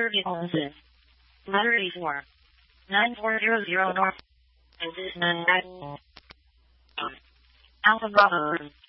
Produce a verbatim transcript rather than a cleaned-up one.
Target Olmsted. Letter A four. nine four zero zero North. Is this nine nine? Alpha Bravo.